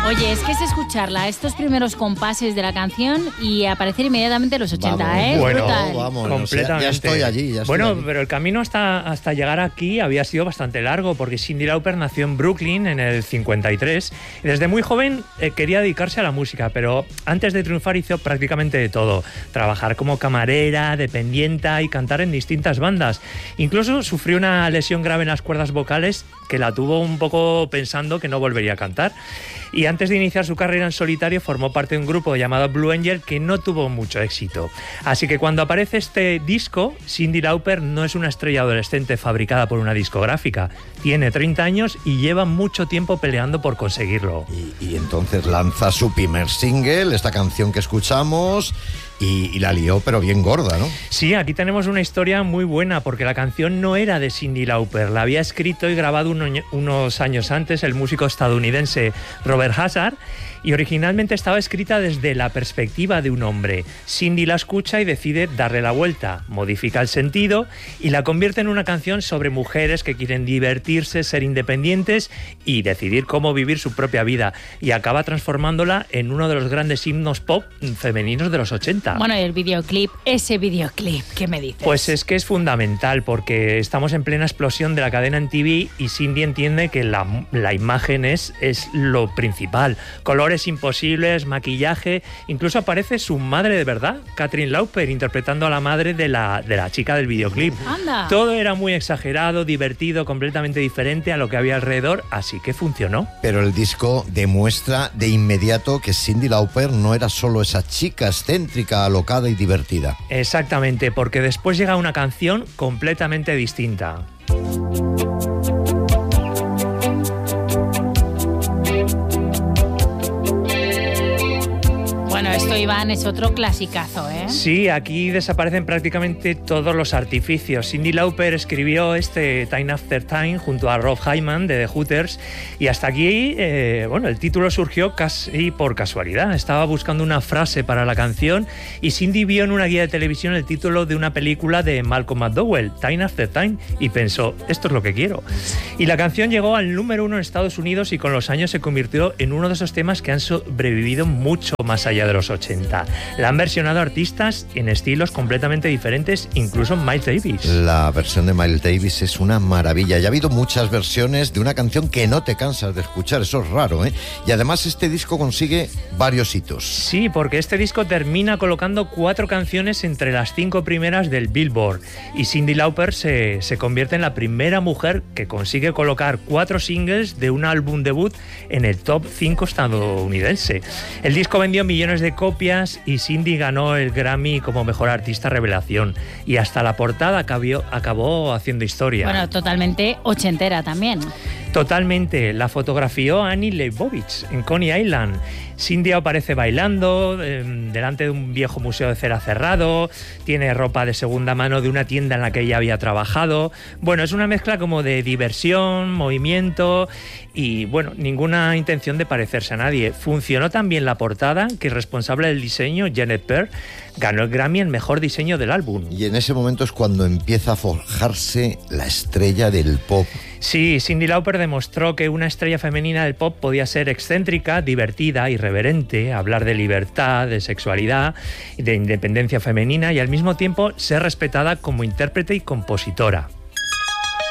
Oye, es que es escucharla, estos primeros compases de la canción y aparecer inmediatamente los 80, vamos, ¿eh? Bueno, brutal. vamos, Completamente. ya estoy allí. Pero el camino hasta llegar aquí había sido bastante largo, porque Cyndi Lauper nació en Brooklyn en el 53 y desde muy joven quería dedicarse a la música, pero antes de triunfar hizo prácticamente de todo: trabajar como camarera, dependienta y cantar en distintas bandas. Incluso sufrió una lesión grave en las cuerdas vocales que la tuvo un poco pensando que no volvería a cantar. Y antes de iniciar su carrera en solitario formó parte de un grupo llamado Blue Angel que no tuvo mucho éxito. Así que cuando aparece este disco, Cyndi Lauper no es una estrella adolescente fabricada por una discográfica. Tiene 30 años y lleva mucho tiempo peleando por conseguirlo. Y entonces lanza su primer single, esta canción que escuchamos, y la lió, pero bien gorda, ¿no? Sí, aquí tenemos una historia muy buena, porque la canción no era de Cyndi Lauper. La había escrito y grabado unos años antes el músico estadounidense Robert Hazard, y originalmente estaba escrita desde la perspectiva de un hombre. Cyndi la escucha y decide darle la vuelta, modifica el sentido y la convierte en una canción sobre mujeres que quieren divertirse, ser independientes y decidir cómo vivir su propia vida, y acaba transformándola en uno de los grandes himnos pop femeninos de los 80. Bueno, y el videoclip, ese videoclip, ¿qué me dices? Pues es que es fundamental, porque estamos en plena explosión de la cadena MTV y Cyndi entiende que la imagen es lo principal. Colores imposibles, maquillaje, incluso aparece su madre de verdad, Kathryn Lauper, interpretando a la madre de la chica del videoclip. ¡Anda! Todo era muy exagerado, divertido, completamente diferente a lo que había alrededor, así que funcionó. Pero el disco demuestra de inmediato que Cyndi Lauper no era solo esa chica excéntrica, alocada y divertida. Exactamente, porque después llega una canción completamente distinta. Bueno, esto, Iván, es otro clasicazo, ¿eh? Sí, aquí desaparecen prácticamente todos los artificios. Cyndi Lauper escribió este Time After Time junto a Rob Hyman de The Hooters, y hasta aquí, el título surgió casi por casualidad. Estaba buscando una frase para la canción y Cyndi vio en una guía de televisión el título de una película de Malcolm McDowell, Time After Time, y pensó, esto es lo que quiero. Y la canción llegó al número 1 en Estados Unidos y con los años se convirtió en uno de esos temas que han sobrevivido mucho más allá de los 80. La han versionado artistas en estilos completamente diferentes, incluso Miles Davis. La versión de Miles Davis es una maravilla. Ya ha habido muchas versiones de una canción que no te cansas de escuchar, eso es raro, ¿eh? Y además este disco consigue varios hitos. Sí, porque este disco termina colocando 4 canciones entre las 5 primeras del Billboard, y Cyndi Lauper se convierte en la primera mujer que consigue colocar 4 singles de un álbum debut en el top 5 estadounidense. El disco vendió millones de copias y Cyndi ganó el Grammy como mejor artista revelación, y hasta la portada acabó haciendo historia. Bueno, totalmente ochentera también. Totalmente. La fotografió Annie Leibovitz en Coney Island. Cyndi aparece bailando delante de un viejo museo de cera cerrado, tiene ropa de segunda mano de una tienda en la que ella había trabajado. Bueno, es una mezcla como de diversión, movimiento y, ninguna intención de parecerse a nadie. Funcionó tan bien la portada que el responsable del diseño, Janet Pearl, ganó el Grammy en mejor diseño del álbum. Y en ese momento es cuando empieza a forjarse la estrella del pop. Sí, Cyndi Lauper demostró que una estrella femenina del pop podía ser excéntrica, divertida, irreverente, hablar de libertad, de sexualidad, de independencia femenina y al mismo tiempo ser respetada como intérprete y compositora.